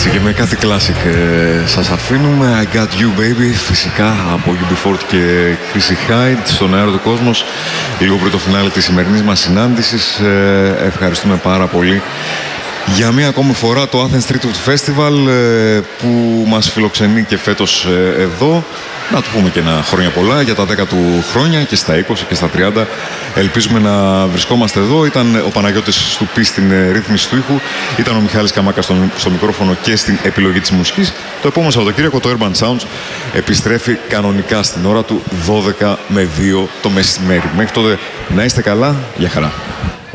Και με κάτι classic σας αφήνουμε. I Got You Baby, φυσικά από UB40 και Chrissy Hynde στον αέρα του κόσμος, λίγο πριν το φινάλε της σημερινής μας συνάντησης. Ευχαριστούμε πάρα πολύ για μία ακόμη φορά το Athens Street Food Festival που μας φιλοξενεί και φέτος εδώ. Να του πούμε και ένα χρόνια πολλά για τα 10 του χρόνια και στα 20 και στα 30. Ελπίζουμε να βρισκόμαστε εδώ. Ήταν ο Παναγιώτης Στουπή στην ρύθμιση του ήχου. Ήταν ο Μιχάλης Καμάκας στο μικρόφωνο και στην επιλογή της μουσικής. Το επόμενο Σαββατοκύριακο το Urban Sounds επιστρέφει κανονικά στην ώρα του 12 με 2 το μεσημέρι. Μέχρι τότε να είστε καλά. Γεια χαρά.